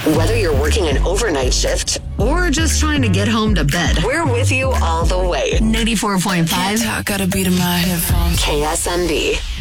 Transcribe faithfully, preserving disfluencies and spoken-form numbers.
Whether you're working an overnight shift or just trying to get home to bed, we're with you all the way. ninety-four point five. Talk, gotta beat in my headphones. K S M B.